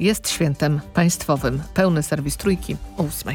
jest świętem państwowym. Pełny serwis Trójki o 8:00.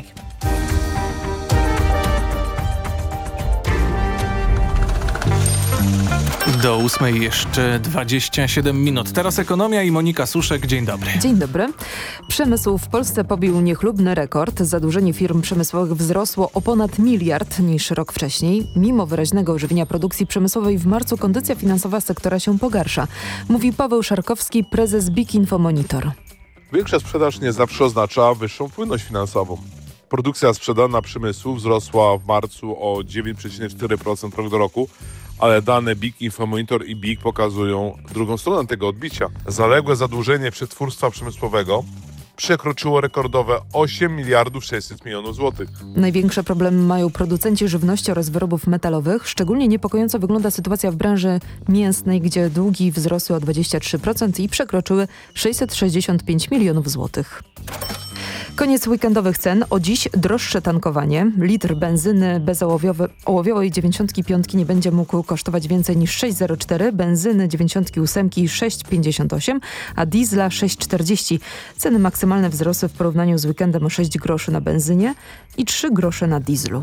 Do 8:00 jeszcze 27 minut. Teraz ekonomia i Monika Suszek. Dzień dobry. Dzień dobry. Przemysł w Polsce pobił niechlubny rekord. Zadłużenie firm przemysłowych wzrosło o ponad 1 miliard niż rok wcześniej. Mimo wyraźnego ożywienia produkcji przemysłowej w marcu kondycja finansowa sektora się pogarsza. Mówi Paweł Szarkowski, prezes BIG Info Monitor. Większa sprzedaż nie zawsze oznacza wyższą płynność finansową. Produkcja sprzedana przemysłu wzrosła w marcu o 9,4% rok do roku, ale dane BIG Info Monitor i BIG pokazują drugą stronę tego odbicia. Zaległe zadłużenie przetwórstwa przemysłowego przekroczyło rekordowe 8 miliardów 600 milionów złotych. Największe problemy mają producenci żywności oraz wyrobów metalowych. Szczególnie niepokojąco wygląda sytuacja w branży mięsnej, gdzie długi wzrosły o 23% i przekroczyły 665 milionów złotych. Koniec weekendowych cen. O dziś droższe tankowanie. Litr benzyny bezołowiowej 95 nie będzie mógł kosztować więcej niż 6,04, benzyny 98 6,58, a diesla 6,40. Ceny maksymalne wzrosły w porównaniu z weekendem o 6 groszy na benzynie i 3 grosze na dieslu.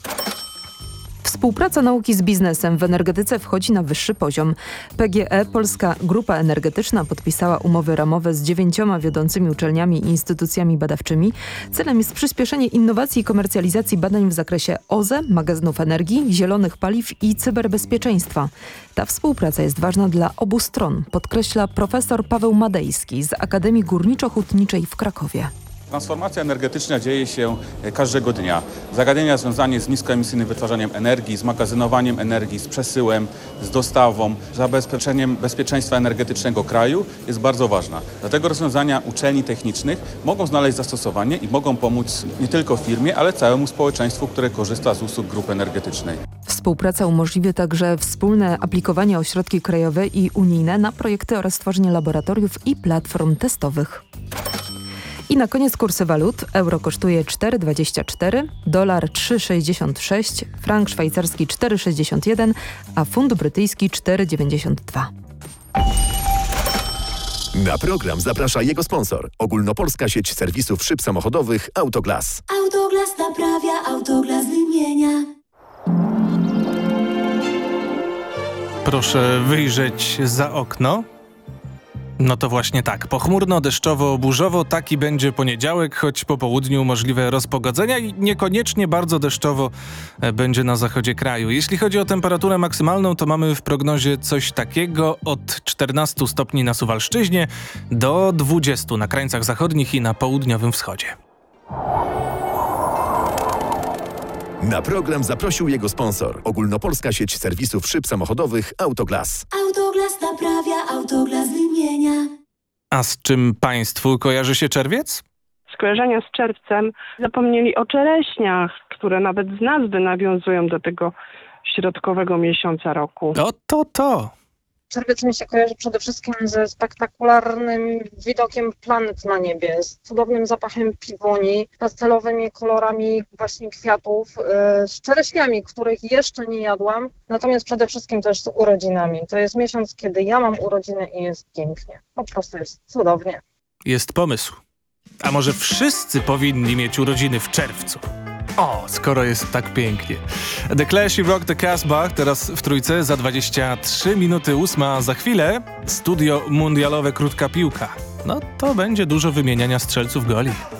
Współpraca nauki z biznesem w energetyce wchodzi na wyższy poziom. PGE, Polska Grupa Energetyczna, podpisała umowy ramowe z 9 wiodącymi uczelniami i instytucjami badawczymi. Celem jest przyspieszenie innowacji i komercjalizacji badań w zakresie OZE, magazynów energii, zielonych paliw i cyberbezpieczeństwa. Ta współpraca jest ważna dla obu stron, podkreśla profesor Paweł Madejski z Akademii Górniczo-Hutniczej w Krakowie. Transformacja energetyczna dzieje się każdego dnia. Zagadnienia związane z niskoemisyjnym wytwarzaniem energii, z magazynowaniem energii, z przesyłem, z dostawą, zabezpieczeniem bezpieczeństwa energetycznego kraju jest bardzo ważna. Dlatego rozwiązania uczelni technicznych mogą znaleźć zastosowanie i mogą pomóc nie tylko firmie, ale całemu społeczeństwu, które korzysta z usług grupy energetycznej. Współpraca umożliwi także wspólne aplikowanie o środki krajowe i unijne na projekty oraz tworzenie laboratoriów i platform testowych. I na koniec kursy walut. Euro kosztuje 4,24, dolar 3,66, frank szwajcarski 4,61, a funt brytyjski 4,92. Na program zaprasza jego sponsor. Ogólnopolska sieć serwisów szyb samochodowych Autoglas. Autoglas naprawia, Autoglas wymienia. Proszę wyjrzeć za okno. No to właśnie tak. Pochmurno, deszczowo, burzowo. Taki będzie poniedziałek, choć po południu możliwe rozpogodzenia i niekoniecznie bardzo deszczowo będzie na zachodzie kraju. Jeśli chodzi o temperaturę maksymalną, to mamy w prognozie coś takiego od 14 stopni na Suwalszczyźnie do 20 na krańcach zachodnich i na południowym wschodzie. Na program zaprosił jego sponsor. Ogólnopolska sieć serwisów szyb samochodowych Autoglas. Autoglas naprawia, Autoglas wymienia. A z czym państwu kojarzy się czerwiec? Skojarzenia z czerwcem zapomnieli o czereśniach, które nawet z nazwy nawiązują do tego środkowego miesiąca roku. To. Czerwiec mi się kojarzy przede wszystkim ze spektakularnym widokiem planet na niebie, z cudownym zapachem piwoni, pastelowymi kolorami właśnie kwiatów, z czereśniami, których jeszcze nie jadłam, natomiast przede wszystkim też z urodzinami. To jest miesiąc, kiedy ja mam urodziny i jest pięknie. Po prostu jest cudownie. Jest pomysł. A może wszyscy powinni mieć urodziny w czerwcu? O, skoro jest tak pięknie. The Clash i Rock the Casbah teraz w Trójce za 23 minuty 8, a za chwilę studio mundialowe Krótka Piłka. No to będzie dużo wymieniania strzelców goli.